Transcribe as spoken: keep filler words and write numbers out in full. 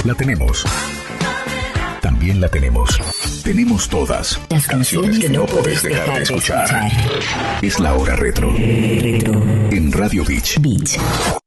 La tenemos. También la tenemos. Tenemos todas las canciones que no podés dejar de escuchar. Es la hora retro. Retro. En Radio Beach. Beach.